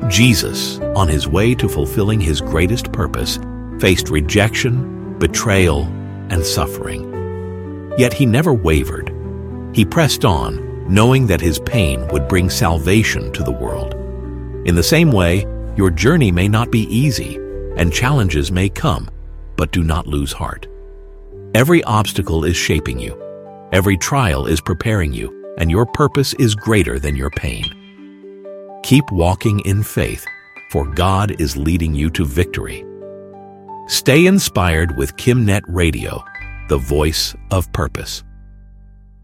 Jesus, on his way to fulfilling his greatest purpose, faced rejection, betrayal, and suffering. Yet he never wavered. He pressed on, knowing that his pain would bring salvation to the world. In the same way, your journey may not be easy, and challenges may come, but do not lose heart. Every obstacle is shaping you. Every trial is preparing you, and your purpose is greater than your pain. Keep walking in faith, for God is leading you to victory. Stay inspired with KimNet Radio, the voice of purpose.